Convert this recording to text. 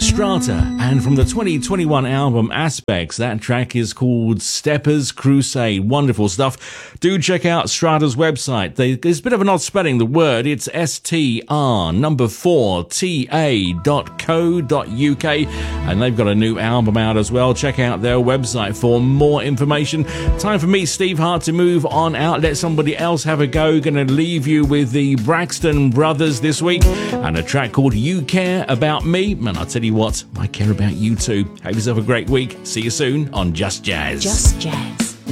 Strata, and from the 2021 album Aspects, that track is called Steppers Crusade. Wonderful stuff. Do check out Strata's website. There's a bit of an odd spelling, the word. It's str4ta.co.uk, and they've got a new album out as well. Check out their website for more information. Time for me, Steve Hart, to move on out. Let somebody else have a go. Gonna leave you with the Braxton Brothers this week, and a track called You Care About Me. Man, I'll tell you what, I care about you too. Have yourself a great week. See you soon on Just Jazz. Just Jazz.